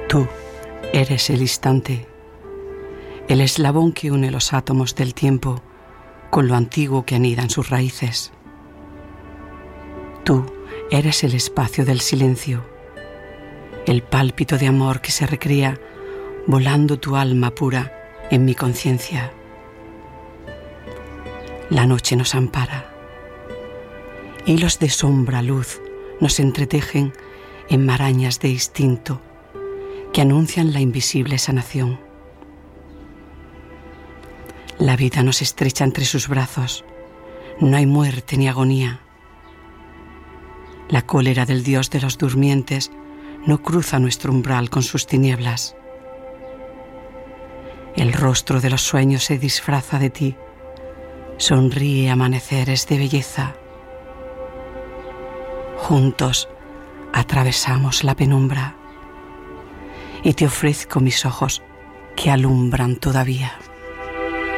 Tú eres el instante, el eslabón que une los átomos del tiempo con lo antiguo que anida en sus raíces. Tú eres el espacio del silencio, el pálpito de amor que se recrea volando tu alma pura en mi conciencia. La noche nos ampara. Hilos de sombra, luz, nos entretejen en marañas de instinto que anuncian la invisible sanación. La vida nos estrecha entre sus brazos. No hay muerte ni agonía. La cólera del Dios de los durmientes no cruza nuestro umbral con sus tinieblas. El rostro de los sueños se disfraza de ti. Sonríe amaneceres de belleza. Juntos atravesamos la penumbra y te ofrezco mis ojos que alumbran todavía.